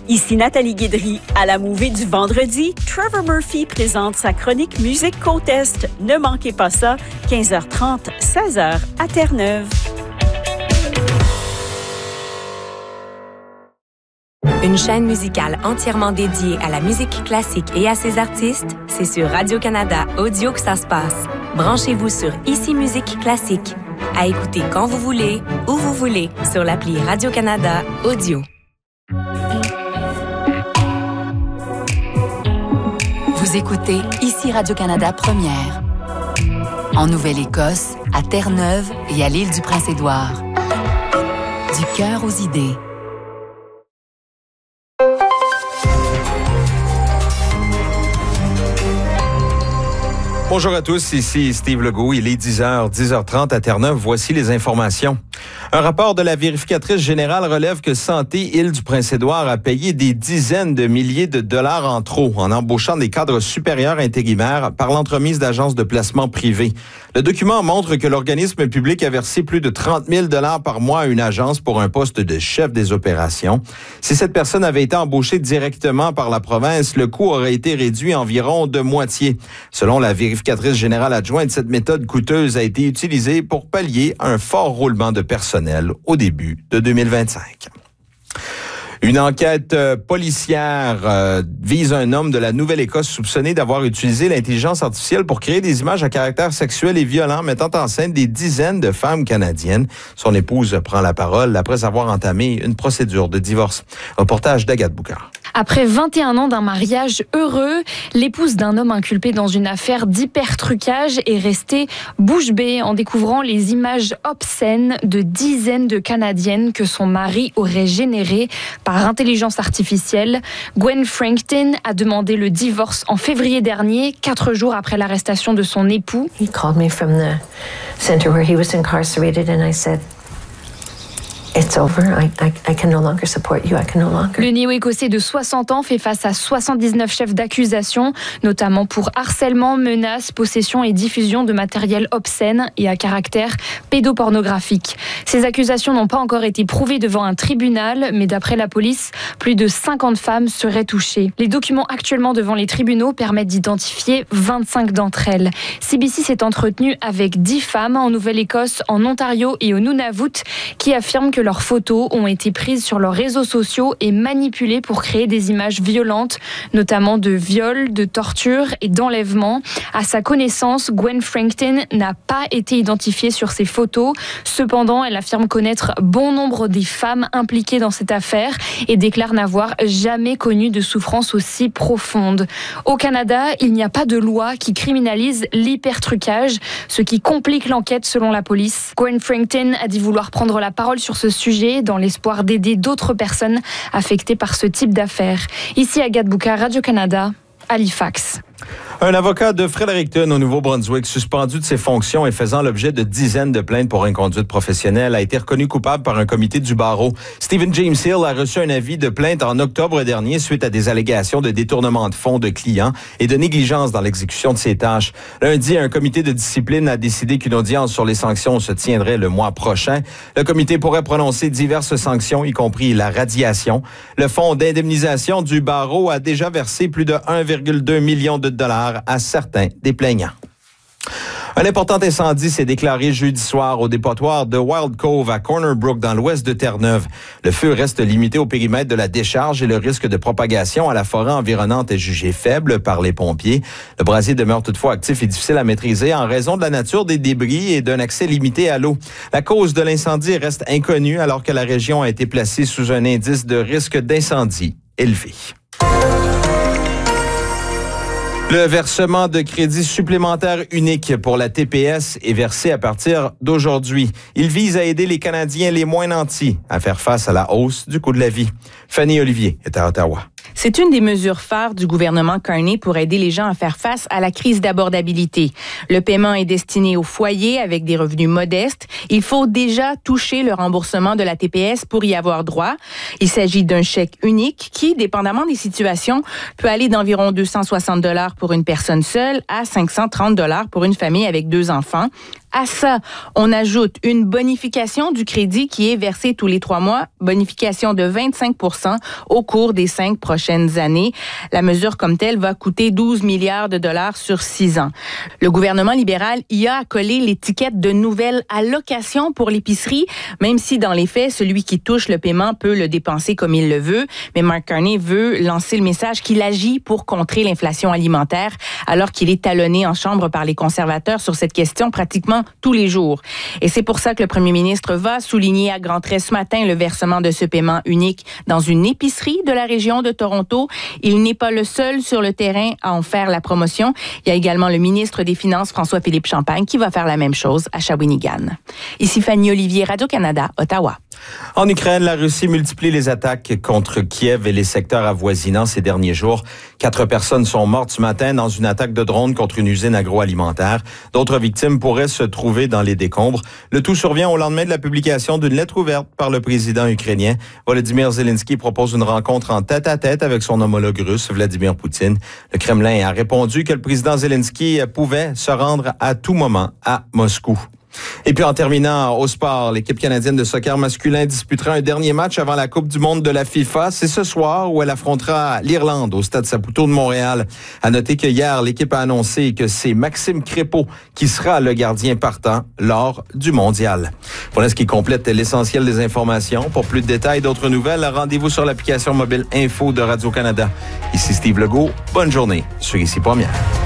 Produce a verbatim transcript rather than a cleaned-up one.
Ici Nathalie Guédry. À la mouvée du vendredi, Trevor Murphy présente sa chronique Musique Côte Est. Ne manquez pas ça, quinze heures trente, seize heures à Terre-Neuve. Une chaîne musicale entièrement dédiée à la musique classique et à ses artistes, c'est sur Radio-Canada Audio que ça se passe. Branchez-vous sur Ici Musique Classique. À écouter quand vous voulez, où vous voulez, sur l'appli Radio-Canada Audio. Vous écoutez Ici Radio-Canada Première. En Nouvelle-Écosse, à Terre-Neuve et à l'île du Prince-Édouard. Du cœur aux idées. Bonjour à tous, ici Steve Legault. Il est dix heures, dix heures trente à Terre-Neuve. Voici les informations. Un rapport de la vérificatrice générale relève que Santé Île-du-Prince-Édouard a payé des dizaines de milliers de dollars en trop en embauchant des cadres supérieurs intérimaires par l'entremise d'agences de placement privées. Le document montre que l'organisme public a versé plus de trente mille dollars par mois à une agence pour un poste de chef des opérations. Si cette personne avait été embauchée directement par la province, le coût aurait été réduit environ de moitié. Selon la vérificatrice générale adjointe, cette méthode coûteuse a été utilisée pour pallier un fort roulement de personnel au début de deux mille vingt-cinq. Une enquête euh, policière euh, vise un homme de la Nouvelle-Écosse soupçonné d'avoir utilisé l'intelligence artificielle pour créer des images à caractère sexuel et violent, mettant en scène des dizaines de femmes canadiennes. Son épouse prend la parole après avoir entamé une procédure de divorce. Reportage d'Agathe Boucard. Après vingt et un ans d'un mariage heureux, l'épouse d'un homme inculpé dans une affaire d'hypertrucage est restée bouche bée en découvrant les images obscènes de dizaines de Canadiennes que son mari aurait générées par intelligence artificielle. Gwen Frankton a demandé le divorce en février dernier, quatre jours après l'arrestation de son époux. He called me from the center where he was incarcerated and I said, It's over. I, I, I can no longer support you. I can no longer. Le néo-écossais de soixante ans fait face à soixante-dix-neuf chefs d'accusation, notamment pour harcèlement, menaces, possession et diffusion de matériel obscène et à caractère pédopornographique. Ces accusations n'ont pas encore été prouvées devant un tribunal, mais d'après la police, plus de cinquante femmes seraient touchées. Les documents actuellement devant les tribunaux permettent d'identifier vingt-cinq d'entre elles. C B C s'est entretenu avec dix femmes en Nouvelle-Écosse, en Ontario et au Nunavut qui affirment que leurs photos ont été prises sur leurs réseaux sociaux et manipulées pour créer des images violentes, notamment de viols, de tortures et d'enlèvements. À sa connaissance, Gwen Frankton n'a pas été identifiée sur ces photos. Cependant, elle affirme connaître bon nombre des femmes impliquées dans cette affaire et déclare n'avoir jamais connu de souffrance aussi profonde. Au Canada, il n'y a pas de loi qui criminalise l'hypertrucage, ce qui complique l'enquête selon la police. Gwen Frankton a dit vouloir prendre la parole sur ce sujet dans l'espoir d'aider d'autres personnes affectées par ce type d'affaires. Ici Agathe Boucard, Radio-Canada, Halifax. Un avocat de Fredericton au Nouveau-Brunswick, suspendu de ses fonctions et faisant l'objet de dizaines de plaintes pour inconduite professionnelle, a été reconnu coupable par un comité du barreau. Stephen James Hill a reçu un avis de plainte en octobre dernier suite à des allégations de détournement de fonds de clients et de négligence dans l'exécution de ses tâches. Lundi, un comité de discipline a décidé qu'une audience sur les sanctions se tiendrait le mois prochain. Le comité pourrait prononcer diverses sanctions, y compris la radiation. Le fonds d'indemnisation du barreau a déjà versé plus de un virgule deux million de dollars à certains des plaignants. Un important incendie s'est déclaré jeudi soir au dépotoir de Wild Cove à Corner Brook dans l'ouest de Terre-Neuve. Le feu reste limité au périmètre de la décharge et le risque de propagation à la forêt environnante est jugé faible par les pompiers. Le brasier demeure toutefois actif et difficile à maîtriser en raison de la nature des débris et d'un accès limité à l'eau. La cause de l'incendie reste inconnue alors que la région a été placée sous un indice de risque d'incendie élevé. Le versement de crédits supplémentaires uniques pour la T P S est versé à partir d'aujourd'hui. Il vise à aider les Canadiens les moins nantis à faire face à la hausse du coût de la vie. Fanny Olivier est à Ottawa. C'est une des mesures phares du gouvernement Carney pour aider les gens à faire face à la crise d'abordabilité. Le paiement est destiné aux foyers avec des revenus modestes. Il faut déjà toucher le remboursement de la T P S pour y avoir droit. Il s'agit d'un chèque unique qui, dépendamment des situations, peut aller d'environ deux cent soixante dollars pour une personne seule à cinq cent trente dollars pour une famille avec deux enfants. À ça, on ajoute une bonification du crédit qui est versée tous les trois mois, bonification de vingt-cinq pour cent au cours des cinq prochaines années. La mesure comme telle va coûter douze milliards de dollars sur six ans. Le gouvernement libéral y a collé l'étiquette de nouvelle allocation pour l'épicerie, même si dans les faits, celui qui touche le paiement peut le dépenser comme il le veut. Mais Mark Carney veut lancer le message qu'il agit pour contrer l'inflation alimentaire, alors qu'il est talonné en chambre par les conservateurs sur cette question pratiquement tous les jours. Et c'est pour ça que le premier ministre va souligner à grands traits ce matin le versement de ce paiement unique dans une épicerie de la région de Toronto. Il n'est pas le seul sur le terrain à en faire la promotion. Il y a également le ministre des Finances, François-Philippe Champagne, qui va faire la même chose à Shawinigan. Ici Fanny Olivier, Radio-Canada, Ottawa. En Ukraine, la Russie multiplie les attaques contre Kiev et les secteurs avoisinants ces derniers jours. Quatre personnes sont mortes ce matin dans une attaque de drone contre une usine agroalimentaire. D'autres victimes pourraient se trouver dans les décombres. Le tout survient au lendemain de la publication d'une lettre ouverte par le président ukrainien. Volodymyr Zelensky propose une rencontre en tête-à-tête avec son homologue russe, Vladimir Poutine. Le Kremlin a répondu que le président Zelensky pouvait se rendre à tout moment à Moscou. Et puis en terminant au sport, l'équipe canadienne de soccer masculin disputera un dernier match avant la Coupe du monde de la FIFA. C'est ce soir où elle affrontera l'Irlande au Stade Saputo de Montréal. À noter que hier, l'équipe a annoncé que c'est Maxime Crépeau qui sera le gardien partant lors du mondial. Voilà ce qui complète l'essentiel des informations. Pour plus de détails et d'autres nouvelles, rendez-vous sur l'application mobile Info de Radio-Canada. Ici Steve Legault. Bonne journée sur Ici Première.